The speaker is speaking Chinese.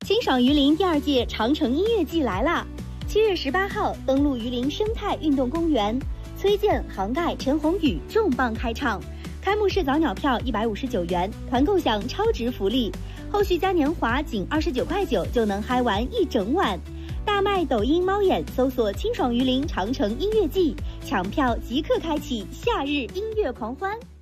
清爽榆林第2届长城音乐季来啦！7月18号登陆榆林生态运动公园，崔健、杭盖、陈鸿宇重磅开唱。开幕式早鸟票159元，团购享超值福利，后续嘉年华仅29.9块就能嗨玩一整晚。大麦抖音猫眼搜索清爽榆林长城音乐季，抢票即刻开启夏日音乐狂欢。